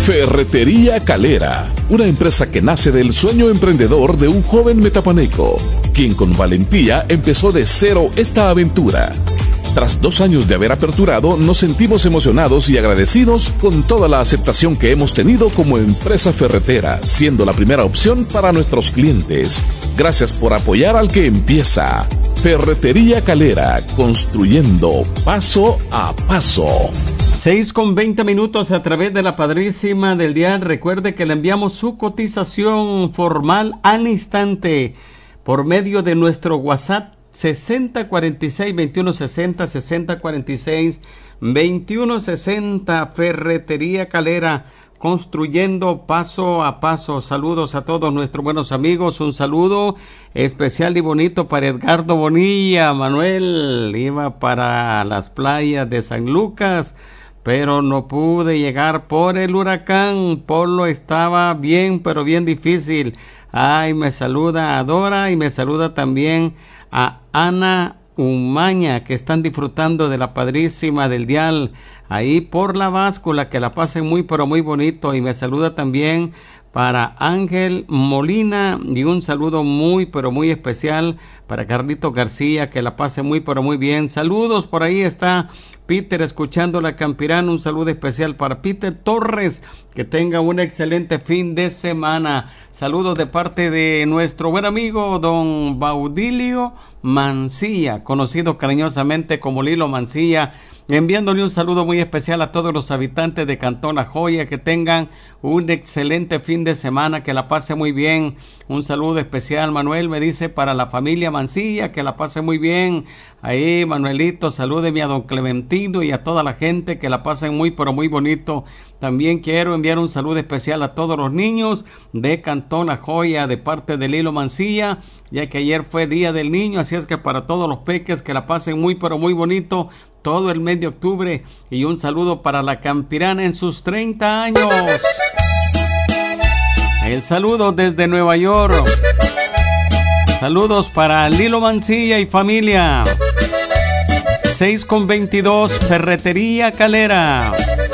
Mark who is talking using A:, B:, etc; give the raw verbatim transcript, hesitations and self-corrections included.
A: Ferretería Calera, una empresa que nace del sueño emprendedor de un joven metapaneco, quien con valentía empezó de cero esta aventura. Tras dos años de haber aperturado, nos sentimos emocionados y agradecidos con toda la aceptación que hemos tenido como empresa ferretera, siendo la primera opción para nuestros clientes. Gracias por apoyar al que empieza. Ferretería Calera, construyendo paso a paso.
B: seis con veinte minutos a través de la Padrísima del Día. Recuerde que le enviamos su cotización formal al instante por medio de nuestro WhatsApp sesenta cuarenta y seis veintiuno sesenta, sesenta cuarenta y seis veintiuno sesenta. Ferretería Calera, construyendo paso a paso. Saludos a todos nuestros buenos amigos. Un saludo especial y bonito para Edgardo Bonilla. Manuel iba para las playas de San Lucas, pero no pude llegar por el huracán. Polo estaba bien, pero bien difícil. Ay, me saluda a Dora y me saluda también a Ana Umaña, que están disfrutando de la Padrísima del Dial ahí por la báscula. Que la pasen muy pero muy bonito. Y me saluda también para Ángel Molina, y un saludo muy pero muy especial para Carlito García, que la pase muy pero muy bien. Saludos, por ahí está Peter escuchando la Campirana. Un saludo especial para Peter Torres, que tenga un excelente fin de semana. Saludos de parte de nuestro buen amigo don Baudilio Mancilla, conocido cariñosamente como Lilo Mancilla, enviándole un saludo muy especial a todos los habitantes de Cantón La Joya. Que tengan un excelente fin de semana, que la pase muy bien. Un saludo especial, Manuel me dice, para la familia Mancilla, que la pase muy bien. Ahí, Manuelito, salúdeme a don Clementino y a toda la gente, que la pasen muy pero muy bonito. También quiero enviar un saludo especial a todos los niños de Cantón La Joya, de parte de Lilo Mancilla, ya que ayer fue Día del Niño. Así es que para todos los peques, que la pasen muy pero muy bonito todo el mes de octubre. Y un saludo para la Campirana en sus treinta años. El saludo desde Nueva York. Saludos para Lilo Mancilla y familia. seis con veintidós, Ferretería Calera.